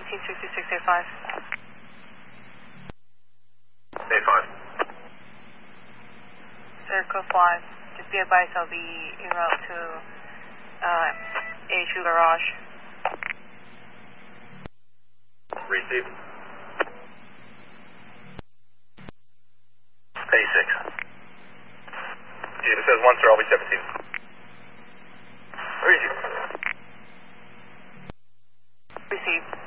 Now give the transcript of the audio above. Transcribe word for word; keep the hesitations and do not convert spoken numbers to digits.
eighteen sixty-six A five. A five. Circle five. Just be advised I'll be en route to uh, A H U garage. Received. A six. It says one, sir, I'll be seventeen. Received. Received.